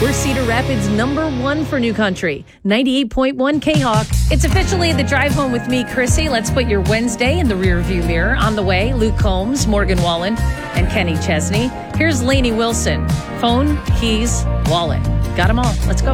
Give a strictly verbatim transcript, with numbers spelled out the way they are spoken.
We're Cedar Rapids' number one for new country, ninety-eight point one K-Hawk. It's officially the drive home with me, Chrissy. Let's put your Wednesday in the rearview mirror. On the way, Luke Combs, Morgan Wallen, and Kenny Chesney. Here's Lainey Wilson. Phone, keys, wallet. Got them all. Let's go.